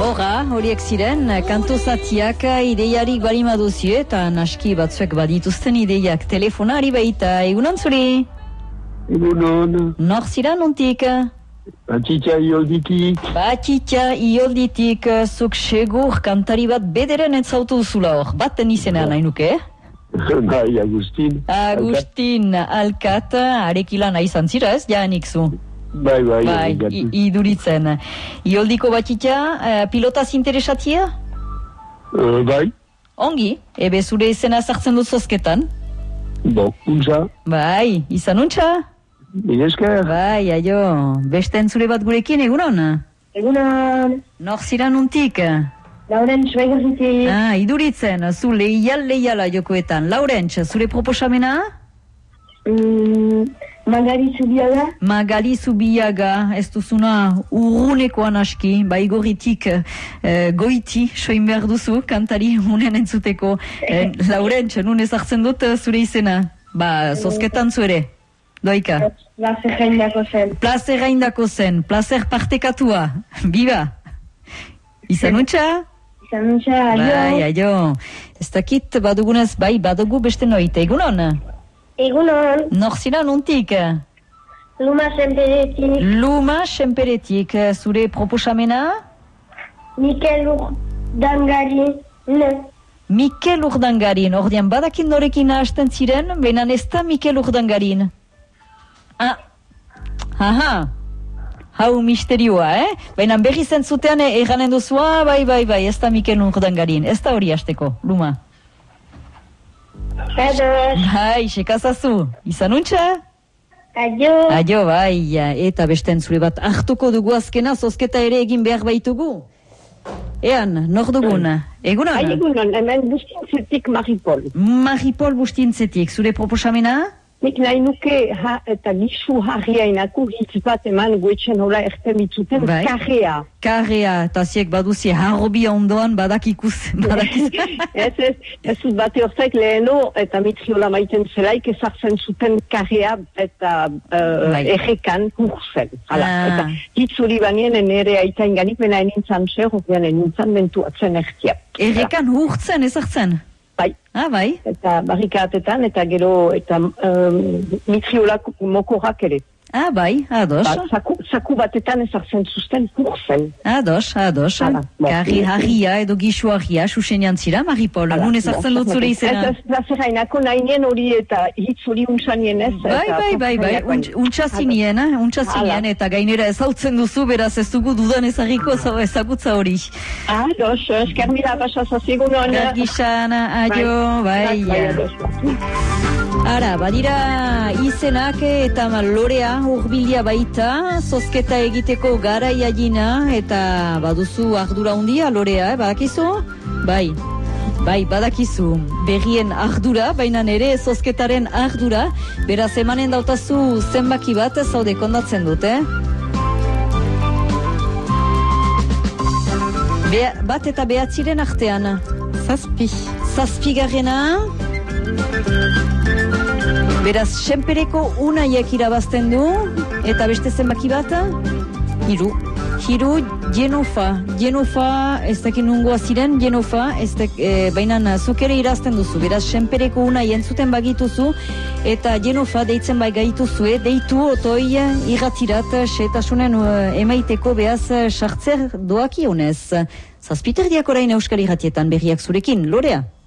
Horra, horiek ziren, kanto zatiak ideiarik balima duzio eta naski batzuek badituzten ideiak telefonari baita. Egunon zuri? Egunon. Nor zira nontik? Batxitxa iolditik. Batxitxa iolditik, zuk segur kantari bat bederen etzautu duzula hor. Baten izenean nahi nuke? Bai, Agustin. Agustin Alkat, arekilan izan zira ez, jaanik zu? Bai, iduritzen. Ioldiko batxitxa, pilotaz interesatia? Bai. Ongi, ebe zure izena sartzen dut zozketan? Untza. Bai, izan untza? Esker. Bai, aio, beste entzule bat gurekin, egunon? Egunon. Nor zira nuntik? Laurentz, Baigorritik. Iduritzen, zu leiala jokoetan. Laurentz, zure proposamena? Magali Zubiaga. Magali Zubiaga, ez duzuna urrunekoan aski, Baigorritik goiti, soin behar duzu, kantari unen entzuteko. Laurentz, nun ezartzen dut zure izena? Zozketan zuere. Doika. Plazer gaindako zen. Plazer gaindako zen, plazer partekatua. Biba. Izan untxa? Izan untxa, aio. Bai, aio. Ez dakit badugunez, bai, badugu beste noite. Egunon? Egunon. Nor zira nontik? Luma Senperetik. Luma Senperetik. Zure proposamena? Mikel Urdangarin. Mikel Urdangarin. Ordean badakin norekin hasten ziren, benan ez da Mikel Urdangarin. Hau misterioa, Baina berri zentzutean eganen duzua, bai, ez da Mikel Urdangarin. Ez da hori hasteko, Luma. Ados. Bai, sekazazu. Izan untxa? Aio. Aio, bai, eta beste entzule bat hartuko dugu azkena, zozketa ere egin behar baitugu. Ean, nor dugun? Egunon? Egunon, hemen Bustintzetik Maripol. Maripol Bustintzetik, zure proposamena? Nik nahi nuke eta gizu harriainako hitz bat eman goetxen hola ertemitzuten karrea. Karrea, eta ziek baduzi harrobia ondoan badakiz. Ez dut bate horzaik leheno eta mitriola maiten zelaik ezartzen zuten karrea eta errekan hurzen. Eta hitz hori banien ere aitain ganik bena enintzan zer, horrean enintzan bentuatzen ertiap. Errekan hurtzen ezartzen? Bai. Bai. Eta barrikatetan eta gero eta mitriolak mokorrak ere. Bai, ados. Zaku batetan ezartzen zuzten hurzen. Ados. Karri harria edo gisu harria, susenean zira, Maripol. Nun ezartzen dut zure izena? Ez plazerainako nahinen hori eta hitz hori untsanien ez. Bai. Untsazinien, eta gainera ezautzen duzu, beraz ez dugu dudan ezagiko ezagutza hori. Ados, eskermila pasazazegunon. Gargixan, aio, bai. Ara, badira izenak eta lorea urbilia baita, zozketa egiteko garaia jina, eta baduzu ardura hundia lorea, badakizu? Bai, badakizu, berrien ardura, baina ere zozketaren ardura, beraz emanen dautazu zenbaki bat zaude kondatzen dut, Bat eta behatziren artean. Zazpigarrena. Beraz, Senpereko unaiek irabazten du, eta beste zenbaki bat, hiru Genofa, ez dakin nungoa ziren, Genofa, baina zuk ere irazten duzu, beraz, Senpereko unai entzuten bagituzu, eta Genofa deitzen bai gaituzue, deitu otoi irratirat, setasunen emaiteko behaz sartzer doakionez. Zazpiterdiak orain Euskal Irratietan berriak zurekin, Lorea.